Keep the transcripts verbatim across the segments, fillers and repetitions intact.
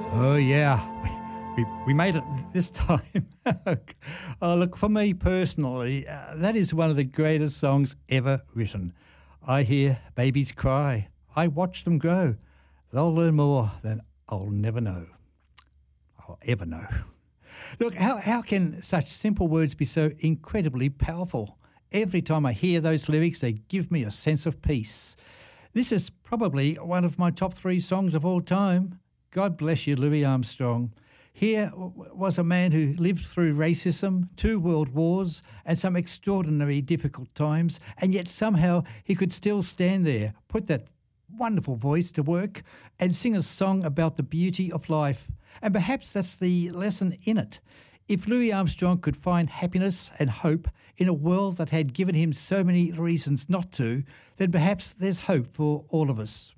Oh, yeah. We, we made it this time. Oh, look, for me personally, uh, that is one of the greatest songs ever written. I hear babies cry. I watch them grow. They'll learn more than I'll never know. I'll ever know. Look, how, how can such simple words be so incredibly powerful? Every time I hear those lyrics, they give me a sense of peace. This is probably one of my top three songs of all time. God bless you, Louis Armstrong. Here was a man who lived through racism, two world wars, and some extraordinary difficult times, and yet somehow he could still stand there, put that wonderful voice to work, and sing a song about the beauty of life. And perhaps that's the lesson in it. If Louis Armstrong could find happiness and hope in a world that had given him so many reasons not to, then perhaps there's hope for all of us.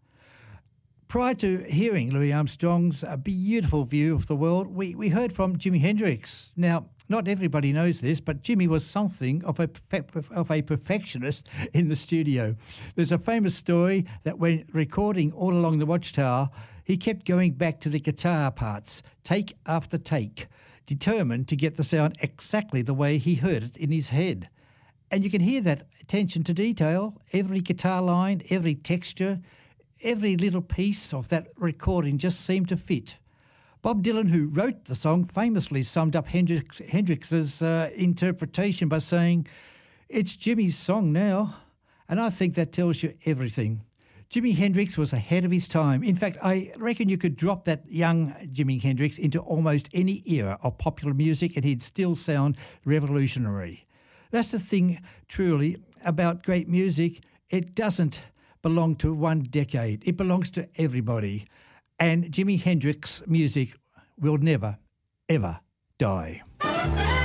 Prior to hearing Louis Armstrong's uh, beautiful view of the world, we, we heard from Jimi Hendrix. Now, not everybody knows this, but Jimmy was something of a, of a perfectionist in the studio. There's a famous story that when recording All Along the Watchtower, he kept going back to the guitar parts, take after take, determined to get the sound exactly the way he heard it in his head. And you can hear that attention to detail, every guitar line, every texture, every little piece of that recording just seemed to fit. Bob Dylan, who wrote the song, famously summed up Hendrix, Hendrix's uh, interpretation by saying, "It's Jimmy's song now," and I think that tells you everything. Jimi Hendrix was ahead of his time. In fact, I reckon you could drop that young Jimi Hendrix into almost any era of popular music and he'd still sound revolutionary. That's the thing, truly, about great music. It doesn't belong to one decade. It belongs to everybody. And Jimi Hendrix music will never, ever die.